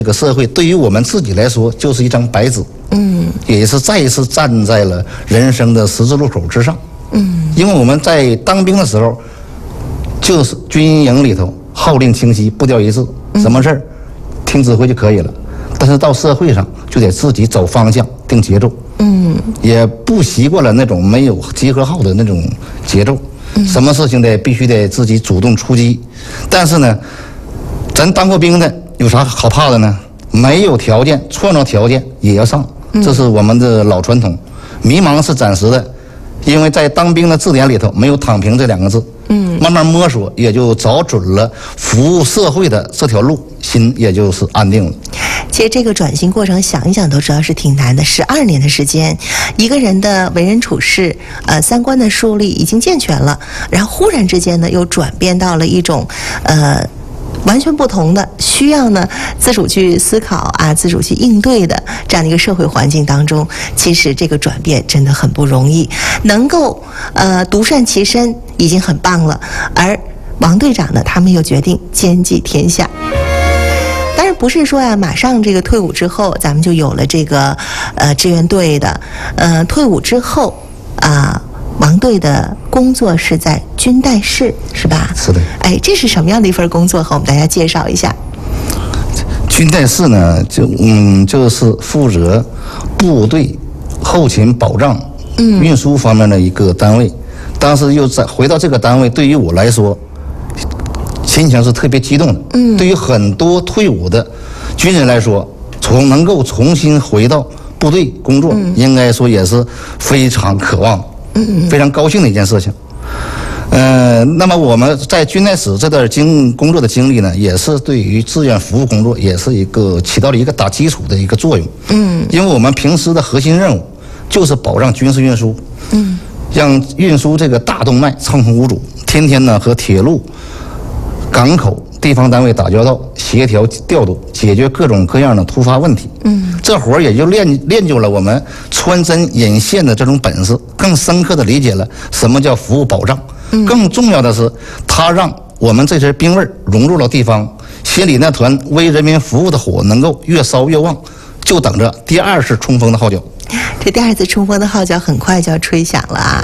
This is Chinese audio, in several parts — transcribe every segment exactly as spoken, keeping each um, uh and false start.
这个社会对于我们自己来说就是一张白纸，嗯，也是再一次站在了人生的十字路口之上，嗯，因为我们在当兵的时候，就是军营里头号令清晰，步调一致，什么事儿听指挥就可以了。但是到社会上就得自己走方向、定节奏，嗯，也不习惯了那种没有集合号的那种节奏，嗯，什么事情得必须得自己主动出击。但是呢，咱当过兵的有啥好怕的呢？没有条件，创造条件也要上，这是我们的老传统。迷茫是暂时的，因为在当兵的字典里头没有躺平这两个字，嗯，慢慢摸索也就找准了服务社会的这条路，心也就是安定了。 其实这个转型过程想一想都知道是挺难的，十二年的时间，一个人的为人处事，呃，三观的树立已经健全了，然后忽然之间呢又转变到了一种，呃。完全不同的，需要呢自主去思考啊，自主去应对的这样的一个社会环境当中，其实这个转变真的很不容易，能够呃独善其身已经很棒了。而王队长呢，他们又决定兼济天下。当然不是说啊，马上这个退伍之后，咱们就有了这个呃志愿队的，呃退伍之后啊。王队的工作是在军代室，是吧？ 是的。 哎，这是什么样的一份工作？和我们大家介绍一下。 军代室呢，就嗯，就是负责部队后勤保障、嗯、运输方面的一个单位。当时又再回到这个单位，对于我来说，心情是特别激动的。嗯。对于很多退伍的军人来说，从能够重新回到部队工作，嗯、应该说也是非常渴望。嗯，非常高兴的一件事情。呃，那么我们在军代室这段经工作的经历呢，也是对于志愿服务工作也是一个起到了一个打基础的一个作用。嗯，因为我们平时的核心任务就是保障军事运输，嗯，让运输这个大动脉畅通无阻，天天呢和铁路、港口、地方单位打交道，协调调度，解决各种各样的突发问题。嗯，这活儿也就练练就了我们穿针引线的这种本事，更深刻的理解了什么叫服务保障。嗯，更重要的是，它让我们这身兵味儿融入了地方，心里那团为人民服务的火能够越烧越旺，就等着第二次冲锋的号角。 这第二次冲锋的号角很快就要吹响了啊！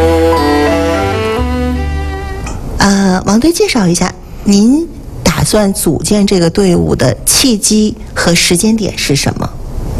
呃，王队介绍一下，您打算组建这个队伍的契机和时间点是什么？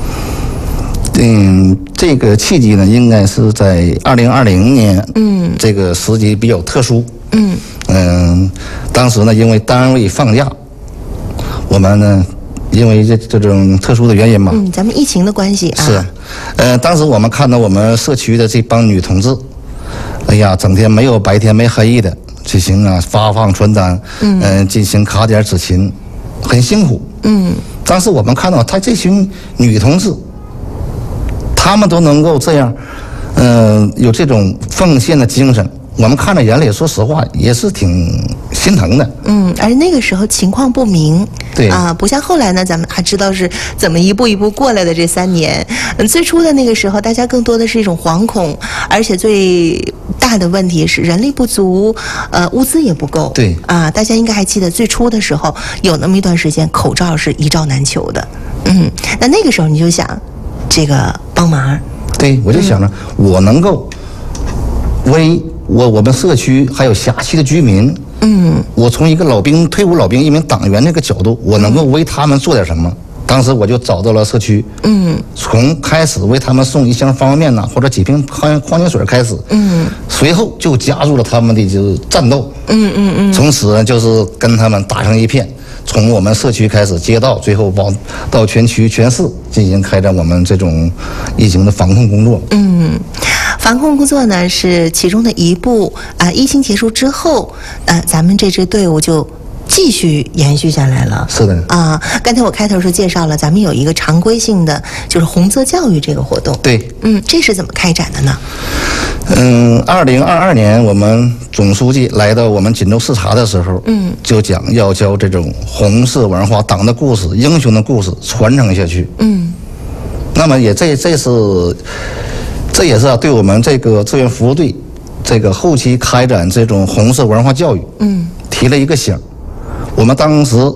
嗯，这个契机呢，应该是在二零二零年，嗯，这个时机比较特殊，嗯嗯、呃，当时呢，因为单位放假，我们呢，因为这这种特殊的原因吧， 嗯，咱们疫情的关系啊， 是，呃，当时我们看到我们社区的这帮女同志，哎呀，整天没有白天没黑夜的进行啊发放传单，嗯、呃，进行卡点执勤，很辛苦，嗯，当时我们看到她这群女同志。他们都能够这样，嗯、呃，有这种奉献的精神，我们看在眼里，说实话也是挺心疼的。 嗯，而那个时候情况不明， 对啊，不像后来呢，咱们还知道是怎么一步一步过来的。这三年，嗯，最初的那个时候，大家更多的是一种惶恐，而且最大的问题是人力不足，呃，物资也不够。 对啊，大家应该还记得最初的时候，有那么一段时间，口罩是一罩难求的。嗯，那那个时候你就想。这个帮忙， 对，我就想着、嗯、我能够为我我们社区还有辖区的居民，嗯，我从一个老兵退伍老兵一名党员这个角度，我能够为他们做点什么。当时我就找到了社区，嗯，从开始为他们送一箱方便面呐、啊，或者几瓶矿矿泉水开始，嗯，随后就加入了他们的就是战斗，嗯嗯嗯，从此就是跟他们打成一片。从我们社区开始，街道，最后往到全区、全市进行开展我们这种疫情的防控工作。嗯， 防控工作呢是其中的一步啊、呃。疫情结束之后，呃，咱们这支队伍就继续延续下来了。 是的啊，刚才我开头是介绍了，咱们有一个常规性的，就是红色教育这个活动。 对， 嗯，这是怎么开展的呢？ 嗯，二零二二年我们总书记来到我们锦州视察的时候，嗯，就讲要将这种红色文化、党的故事、英雄的故事传承下去。嗯，那么也这这是，这也是啊，对我们这个志愿服务队这个后期开展这种红色文化教育，嗯，提了一个醒。我们当时就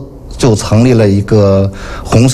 就成立了一个红色